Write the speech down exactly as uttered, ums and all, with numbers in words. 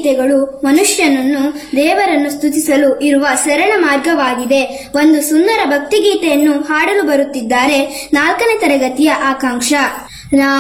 ಗೀತೆಗಳು ಮನುಷ್ಯನನ್ನು ದೇವರನ್ನು ಸ್ತುತಿಸಲು ಇರುವ ಸರಳ ಮಾರ್ಗವಾಗಿದೆ. ಒಂದು ಸುಂದರ ಭಕ್ತಿಗೀತೆಯನ್ನು ಹಾಡಲು ಬರುತ್ತಿದ್ದಾರೆ ನಾಲ್ಕನೇ ತರಗತಿಯ ಆಕಾಂಕ್ಷ.